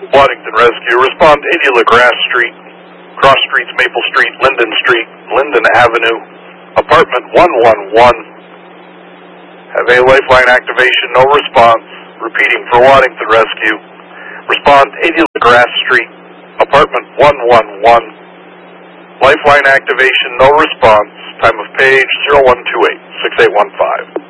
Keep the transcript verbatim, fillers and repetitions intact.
Waddington Rescue, respond eighty LaGrasse Street, Cross Streets, Maple Street, Linden Street, Linden Avenue, apartment one one one. Have a lifeline activation, no response. Repeating for Waddington Rescue, respond eighty LaGrasse Street, apartment one one one. Lifeline activation, no response. Time of page zero one two eight, six eight one five.